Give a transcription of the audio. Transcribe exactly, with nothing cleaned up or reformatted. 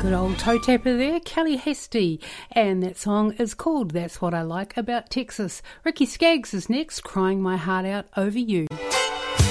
Good old toe tapper there, Kelly Hasty, and that song is called That's What I Like About Texas. Ricky Skaggs is next, Crying My Heart Out Over You.